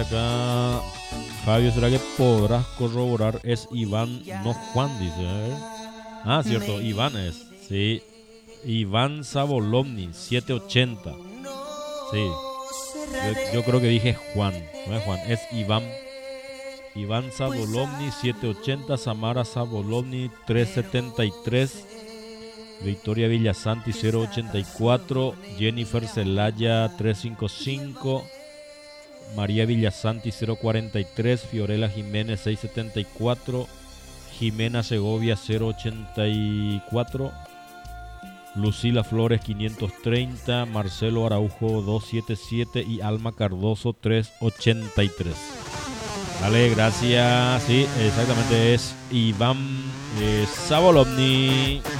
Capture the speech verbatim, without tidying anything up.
Acá, Fabio, ¿será que podrás corroborar? Es Iván, no Juan, dice. A ver. Ah, cierto, Iván es. Sí. Iván Savolomni, setecientos ochenta. Sí. Yo, yo creo que dije Juan. No es Juan, es Iván. Iván Savolomni, setecientos ochenta. Samara Savolomni, trescientos setenta y tres. Victoria Villasanti, cero ochenta y cuatro. Jennifer Celaya, trescientos cincuenta y cinco. María Villasanti, cero cuarenta y tres. Fiorella Jiménez, seiscientos setenta y cuatro. Jimena Segovia, cero ochenta y cuatro. Lucila Flores, quinientos treinta. Marcelo Araujo, doscientos setenta y siete. Y Alma Cardoso, trescientos ochenta y tres. Vale, gracias. Sí, exactamente, es Iván eh, Savolomni.